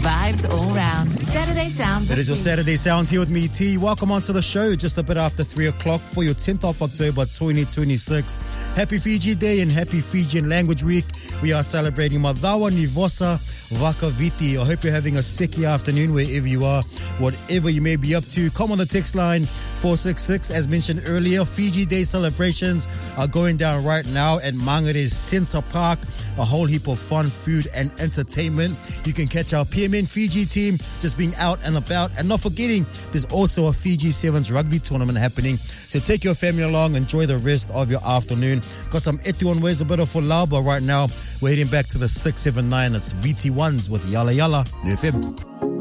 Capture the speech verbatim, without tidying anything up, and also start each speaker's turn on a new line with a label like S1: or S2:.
S1: Vibes all round. Saturday Sounds.
S2: It is your Saturday Sounds here with me, T. Welcome onto the show just a bit after three o'clock for your tenth of October twenty twenty-six. Happy Fiji Day and happy Fijian Language Week. We are celebrating Madawa Nivosa Vakaviti. I hope you're having a sicky afternoon wherever you are, whatever you may be up to. Come on the text line four six six. As mentioned earlier, Fiji Day celebrations are going down right now at Mangare's Centre Park. A whole heap of fun, food and entertainment. You can catch our P M N Fiji team just being out and about. And not forgetting, there's also a Fiji Sevens rugby tournament happening. So take your family along, enjoy the rest of your afternoon. Got some etu on ways, a bit of fulao, but right now we're heading back to the six seven nine. It's V T ones with Yala Yala F M.